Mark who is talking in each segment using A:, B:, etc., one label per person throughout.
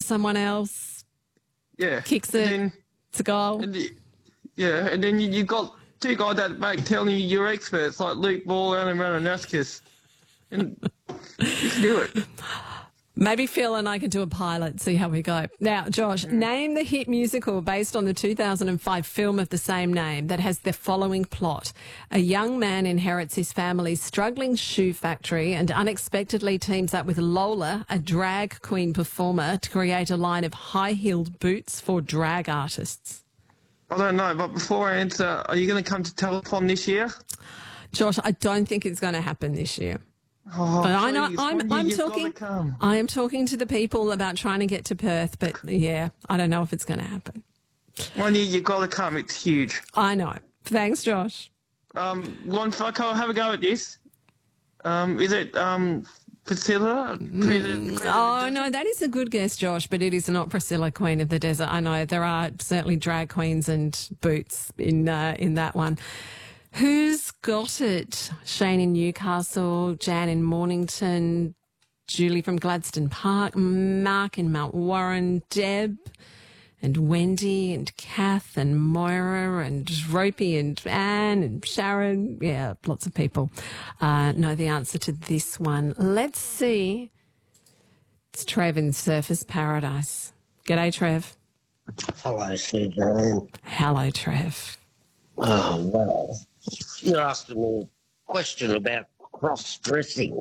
A: someone else
B: Yeah.
A: kicks
B: And
A: it.
B: then-
A: It's a goal.
B: and then you got two guys at the back telling you you're experts, like Luke Ball and Ranaskis. And you can do it.
A: Maybe Phil and I can do a pilot, see how we go. Now, Josh, name the hit musical based on the 2005 film of the same name that has the following plot. A young man inherits his family's struggling shoe factory and unexpectedly teams up with Lola, a drag queen performer, to create a line of high-heeled boots for drag artists.
B: I don't know, but before I answer, are you going to come to Telethon this year?
A: Josh, I don't think it's going to happen this year.
B: Oh,
A: But I know
B: please,
A: I'm
B: one year you've
A: talking.
B: gotta come.
A: I am talking to the people about trying to get to Perth, but yeah, I don't know if it's going to happen.
B: 1 year you've got to come. It's huge.
A: I know. Thanks, Josh.
B: One, if I can have a go at this. Is it Priscilla?
A: Oh, no, that is a good guess, Josh, but it is not Priscilla, Queen of the Desert. I know there are certainly drag queens and boots in that one. Who's got it? Shane in Newcastle, Jan in Mornington, Julie from Gladstone Park, Mark in Mount Warren, Deb and Wendy and Kath and Moira and Ropey and Anne and Sharon. Yeah, lots of people know the answer to this one. Let's see. It's Trev in Surfers Paradise. G'day, Trev.
C: Hello, Suzanne.
A: Hello, Trev.
C: Oh, well, you're asking me a question about cross-dressing.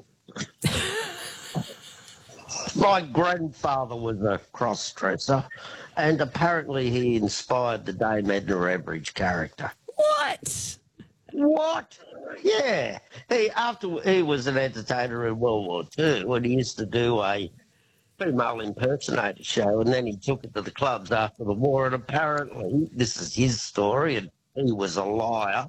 C: My grandfather was a cross-dresser, and apparently he inspired the Dame Edna Everage character.
A: What?
C: What? Yeah. He was an entertainer in World War II, and he used to do a female impersonator show, and then he took it to the clubs after the war, and apparently, this is his story, and he was a liar.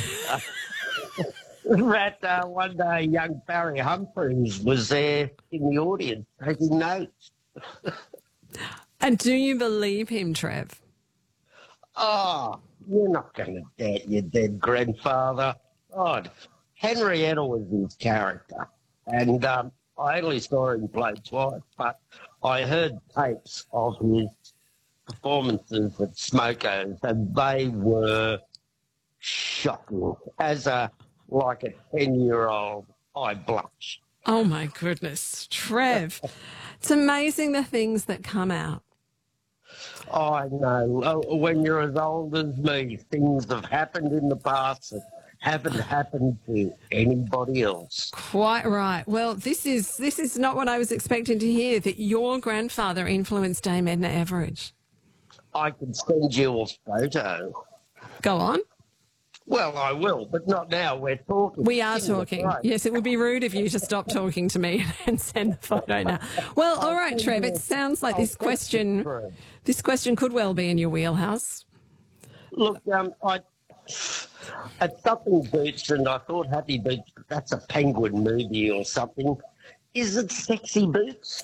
C: That one day, young Barry Humphries was there in the audience taking notes.
A: And do you believe him, Trev?
C: Oh, you're not going to doubt your dead grandfather. God, Henrietta was his character. And I only saw him play twice, but I heard tapes of his performances at Smoko's, and they were shocking. As a 10-year-old, I blush.
A: Oh, my goodness. Trev, it's amazing the things that come out.
C: I know. When you're as old as me, things have happened in the past that haven't happened to anybody else.
A: Quite right. Well, this is not what I was expecting to hear, that your grandfather influenced Dame Edna Everage.
C: I can send you a photo.
A: Go on.
C: Well, I will, but not now. We're talking.
A: We are talking. Yes, it would be rude of you to stop talking to me and send the photo now. Well, all right, Trev, it sounds like this question could well be in your wheelhouse.
C: Look, I at Something Boots, and I thought Happy Boots, that's a Penguin movie or something. Is it Sexy Boots?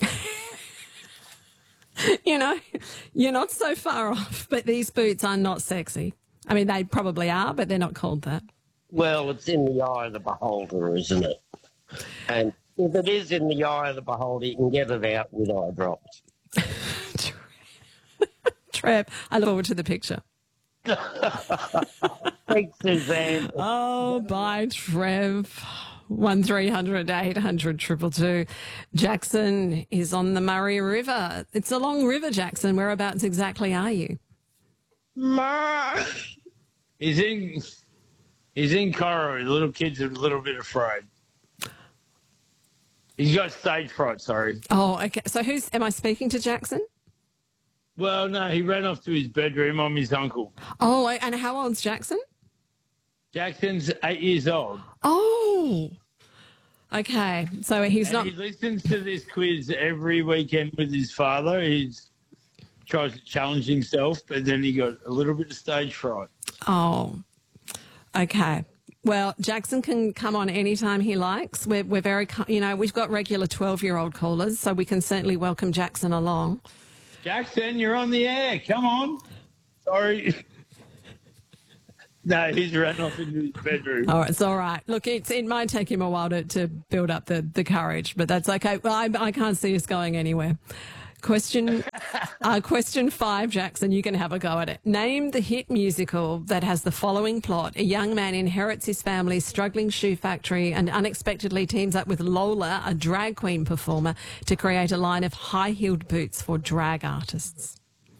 A: You know, you're not so far off, but these boots are not sexy. I mean, they probably are, but they're not called that.
C: Well, it's in the eye of the beholder, isn't it? And if it is in the eye of the beholder, you can get it out with eye drops.
A: Trev, I look forward to the picture.
C: Thanks, Suzanne.
A: Oh, bye, Trev. 1300 800 222. Jackson is on the Murray River. It's a long river, Jackson. Whereabouts exactly are you?
D: He's in Coro. The little kid's a little bit afraid. He's got stage fright, sorry.
A: Oh, okay. So am I speaking to Jackson?
D: Well, no, he ran off to his bedroom. I'm his uncle.
A: Oh, and how old's Jackson?
D: Jackson's 8 years old.
A: Oh, okay. So he's not.
D: He listens to this quiz every weekend with his father. He tries to challenge himself, but then he got a little bit of stage fright.
A: Oh, okay. Well, Jackson can come on anytime he likes. We're very, we've got regular 12-year-old callers, so we can certainly welcome Jackson along.
D: Jackson, you're on the air. Come on. Sorry. No, he's run off into his bedroom.
A: Oh, it's all right. Look, it might take him a while to build up the courage, but that's okay. Well, I can't see us going anywhere. Question 5, Jackson, you can have a go at it. Name the hit musical that has the following plot. A young man inherits his family's struggling shoe factory and unexpectedly teams up with Lola, a drag queen performer, to create a line of high-heeled boots for drag artists.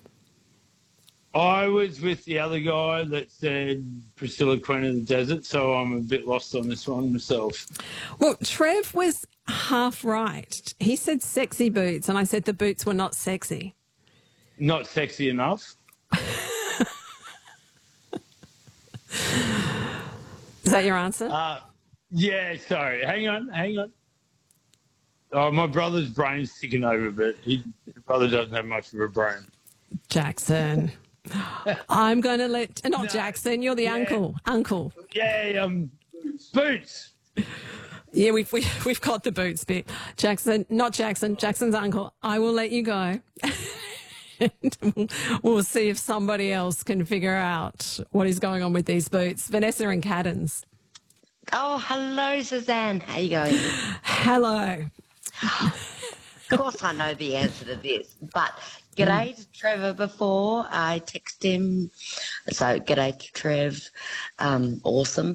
D: I was with the other guy that said Priscilla, Queen of the Desert, so I'm a bit lost on this one myself.
A: Well, Trev was half right. He said sexy boots, and I said the boots were not sexy.
D: Not sexy enough.
A: Is that your answer?
D: Yeah, sorry. Hang on. Oh, my brother's brain's ticking over, but his brother doesn't have much of a brain.
A: Jackson. I'm going to not Jackson, you're the uncle. Uncle.
D: Yeah, boots.
A: Yeah, we've got the boots bit. Jackson, not Jackson, Jackson's uncle. I will let you go. And we'll see if somebody else can figure out what is going on with these boots. Vanessa and Caddens.
E: Oh, hello, Suzanne. How you going?
A: Hello.
E: Of course I know the answer to this, but g'day to Trevor before I text him. So g'day to Trev. Awesome.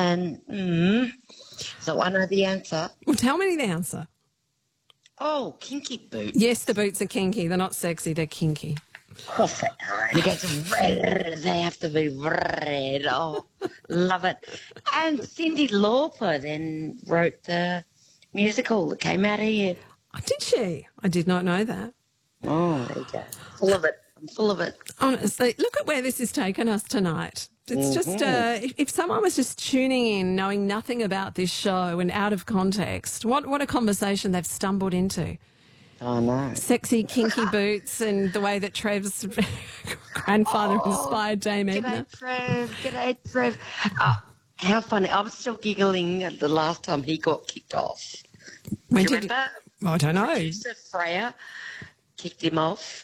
E: And so I know the answer.
A: Well, tell me the answer.
E: Oh, kinky boots.
A: Yes, the boots are kinky. They're not sexy. They're kinky.
E: Of course they are. And it gets red. They have to be red. Oh, love it. And Cyndi Lauper then wrote the musical that came out here.
A: Oh, did she? I did not know that.
E: Oh, there you go. Full of it. I'm full of it.
A: Honestly, look at where this has taken us tonight. It's just, if someone was just tuning in, knowing nothing about this show and out of context, what a conversation they've stumbled into.
E: Oh, no.
A: Sexy, kinky boots and the way that Trev's grandfather inspired Dame Edna.
E: G'day, Trev. G'day, Trev. How funny. I was still giggling at the last time he got kicked off.
A: When
E: Do you
A: did
E: remember?
A: I don't know.
E: Producer Freya kicked him off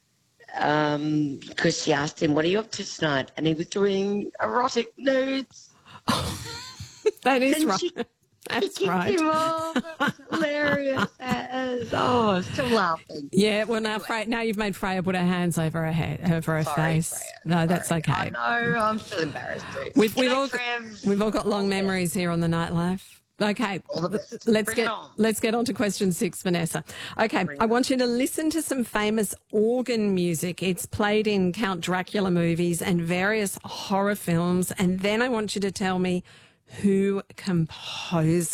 E: because she asked him, what are you up to tonight? And he was doing erotic nudes.
A: That is
E: And
A: right.
E: she
A: That's
E: kicked
A: right.
E: him off. It was hilarious. I'm still laughing.
A: Yeah, well, now you've made Freya put her hands over her
E: Sorry,
A: face.
E: Freya.
A: No, that's
E: Sorry.
A: okay.
E: I know. I'm still embarrassed too.
A: We've
E: G'day,
A: all
E: Trev.
A: we've all got long memories here on the Nightlife. Okay,
E: All the best.
A: let's
E: Bring it
A: get
E: on.
A: let's get on to question 6, Vanessa. Okay, I want you to listen to some famous organ music. It's played in Count Dracula movies and various horror films, and then I want you to tell me who composed